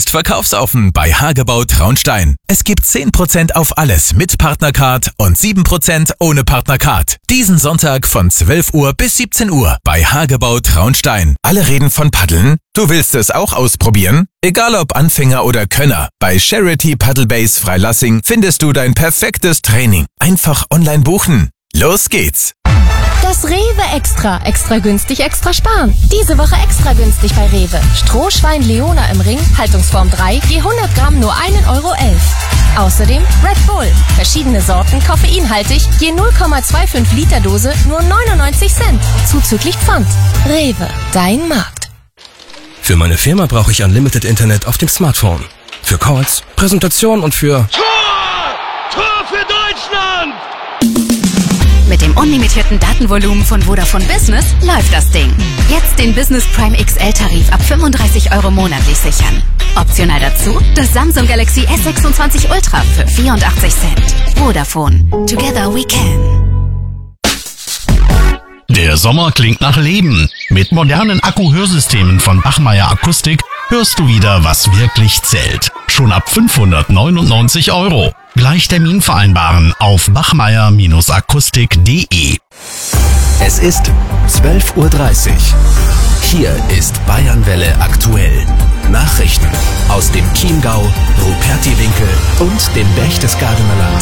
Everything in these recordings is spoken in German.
ist verkaufsoffen bei Hagebau Traunstein. Es gibt 10% auf alles mit Partnercard und 7% ohne Partnercard. Diesen Sonntag von 12 Uhr bis 17 Uhr bei Hagebau Traunstein. Alle reden von Paddeln? Du willst es auch ausprobieren? Egal ob Anfänger oder Könner, bei Charity Paddlebase Freilassing findest du dein perfektes Training. Einfach online buchen. Los geht's! Das Rewe Extra. Extra günstig, extra sparen. Diese Woche extra günstig bei Rewe. Strohschwein Leona im Ring, Haltungsform 3, je 100 Gramm nur 1,11 Euro. Außerdem Red Bull. Verschiedene Sorten, koffeinhaltig, je 0,25 Liter Dose nur 99 Cent. Zuzüglich Pfand. Rewe, dein Markt. Für meine Firma brauche ich Unlimited Internet auf dem Smartphone. Für Calls, Präsentation und für... Tor für Deutschland! Mit dem unlimitierten Datenvolumen von Vodafone Business läuft das Ding. Jetzt den Business Prime XL-Tarif ab 35 Euro monatlich sichern. Optional dazu das Samsung Galaxy S26 Ultra für 84 Cent. Vodafone. Together we can. Der Sommer klingt nach Leben. Mit modernen Akku-Hörsystemen von Bachmeier Akustik hörst du wieder, was wirklich zählt. Schon ab 599 Euro. Gleich Termin vereinbaren auf bachmeier-akustik.de. Es ist 12:30 Uhr. Hier ist Bayernwelle aktuell. Nachrichten aus dem Chiemgau, Rupertiwinkel und dem Berchtesgadener Land.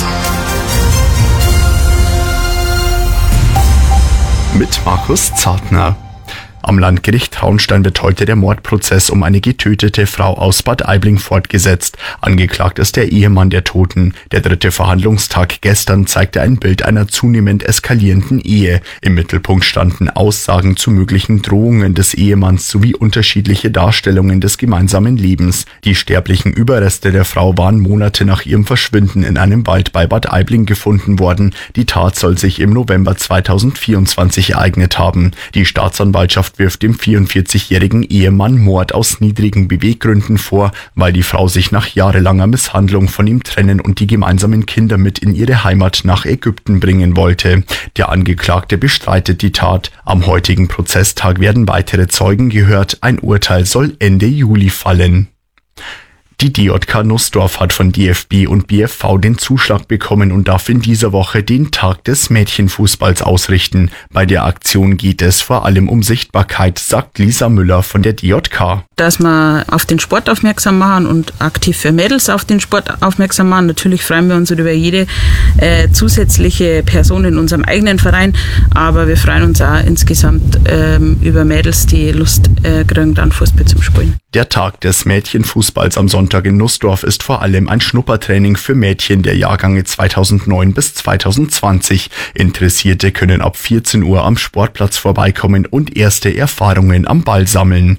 Mit Markus Zartner. Am Landgericht Traunstein wird heute der Mordprozess um eine getötete Frau aus Bad Aibling fortgesetzt. Angeklagt ist der Ehemann der Toten. Der dritte Verhandlungstag gestern zeigte ein Bild einer zunehmend eskalierenden Ehe. Im Mittelpunkt standen Aussagen zu möglichen Drohungen des Ehemanns sowie unterschiedliche Darstellungen des gemeinsamen Lebens. Die sterblichen Überreste der Frau waren Monate nach ihrem Verschwinden in einem Wald bei Bad Aibling gefunden worden. Die Tat soll sich im November 2024 ereignet haben. Die Staatsanwaltschaft wirft dem 44-jährigen Ehemann Mord aus niedrigen Beweggründen vor, weil die Frau sich nach jahrelanger Misshandlung von ihm trennen und die gemeinsamen Kinder mit in ihre Heimat nach Ägypten bringen wollte. Der Angeklagte bestreitet die Tat. Am heutigen Prozesstag werden weitere Zeugen gehört. Ein Urteil soll Ende Juli fallen. Die DJK Nussdorf hat von DFB und BFV den Zuschlag bekommen und darf in dieser Woche den Tag des Mädchenfußballs ausrichten. Bei der Aktion geht es vor allem um Sichtbarkeit, sagt Lisa Müller von der DJK. Dass wir auf den Sport aufmerksam machen und aktiv für Mädels auf den Sport aufmerksam machen. Natürlich freuen wir uns über jede zusätzliche Person in unserem eigenen Verein, aber wir freuen uns auch insgesamt über Mädels, die Lust kriegen, dann Fußball zu spielen. Der Tag des Mädchenfußballs am Sonntag in Nussdorf ist vor allem ein Schnuppertraining für Mädchen der Jahrgänge 2009 bis 2020. Interessierte können ab 14 Uhr am Sportplatz vorbeikommen und erste Erfahrungen am Ball sammeln.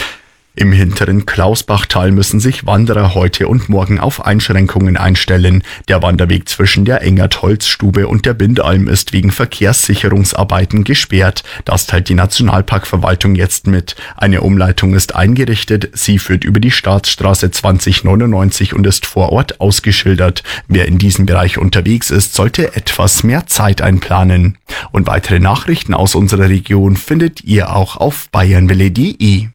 Im hinteren Klausbachtal müssen sich Wanderer heute und morgen auf Einschränkungen einstellen. Der Wanderweg zwischen der Engert-Holzstube und der Bindalm ist wegen Verkehrssicherungsarbeiten gesperrt. Das teilt die Nationalparkverwaltung jetzt mit. Eine Umleitung ist eingerichtet. Sie führt über die Staatsstraße 2099 und ist vor Ort ausgeschildert. Wer in diesem Bereich unterwegs ist, sollte etwas mehr Zeit einplanen. Und weitere Nachrichten aus unserer Region findet ihr auch auf bayernwelle.de.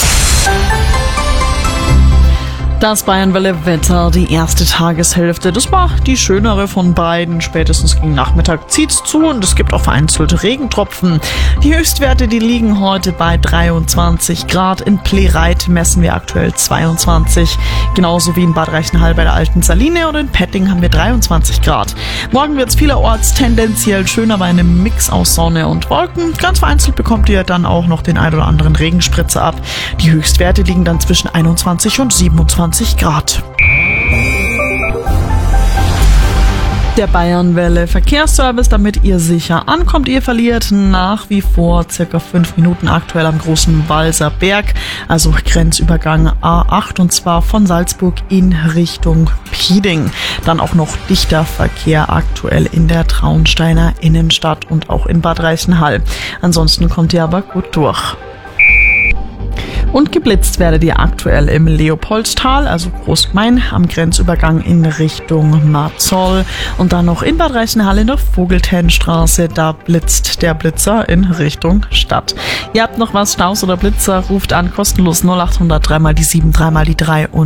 Das Bayernwelle-Wetter, die erste Tageshälfte, das war die schönere von beiden. Spätestens gegen Nachmittag zieht's zu und es gibt auch vereinzelte Regentropfen. Die Höchstwerte, die liegen heute bei 23 Grad. In Plehreit messen wir aktuell 22. Genauso wie in Bad Reichenhall bei der Alten Saline, und in Petting haben wir 23 Grad. Morgen wird's vielerorts tendenziell schöner bei einem Mix aus Sonne und Wolken. Ganz vereinzelt bekommt ihr dann auch noch den ein oder anderen Regenspritzer ab. Die Höchstwerte liegen dann zwischen 21 und 27 Grad. Der Bayernwelle Verkehrsservice, damit ihr sicher ankommt. Ihr verliert nach wie vor circa 5 Minuten aktuell am Großen Walser Berg, also Grenzübergang A8, und zwar von Salzburg in Richtung Pieding. Dann auch noch dichter Verkehr aktuell in der Traunsteiner Innenstadt und auch in Bad Reichenhall. Ansonsten kommt ihr aber gut durch. Und geblitzt werdet ihr aktuell im Leopoldstal, also Großgemein, am Grenzübergang in Richtung Marzoll, und dann noch in Bad Reichenhall in der Vogeltänstraße, da blitzt der Blitzer in Richtung Stadt. Ihr habt noch was, Staus oder Blitzer, ruft an, kostenlos 0800 3 mal die 7, 3 mal die 3 und